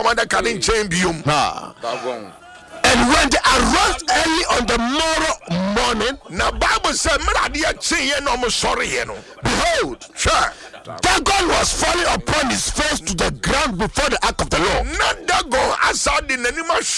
on the cutting chain bium. And when they arose early on the morning, Now Bible said, behold, sure. Dagon was falling upon his face to the ground before the ark of the Lord. Not Dagon, as I did